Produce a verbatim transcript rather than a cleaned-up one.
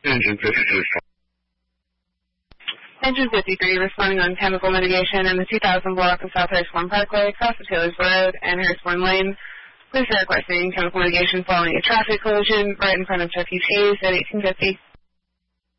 Engine fifty-three. Engine fifty-three responding on chemical mitigation in the two thousand block of South Harrisburg Parkway, across the Taylorsville Road and Harrisburg Lane. Police are requesting chemical mitigation following a traffic collision right in front of Chuck E. Cheese at eighteen fifty.